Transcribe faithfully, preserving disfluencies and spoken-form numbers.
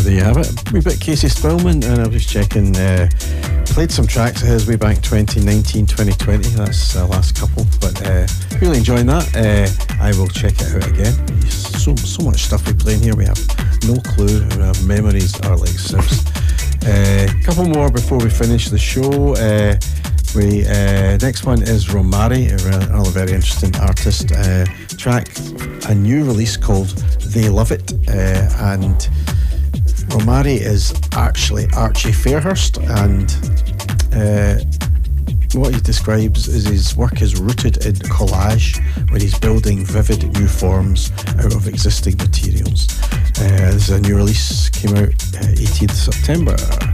there you have it. We bit Casey Spillman, and I was checking, uh, played some tracks of his way back twenty nineteen, twenty twenty. That's the last couple, but uh, really enjoying that. Uh, I will check it out again. So so much stuff we play in here. We have no clue. Our memories are like sieves. A uh, couple more before we finish the show. Uh, we uh, next one is Romari, another very interesting artist. Uh, track, a new release called They Love It, uh, and Romari is actually Archie Fairhurst, and uh, what he describes is his work is rooted in collage, where he's building vivid new forms out of existing materials. Uh, this is a new release, came out uh, eighteenth of September.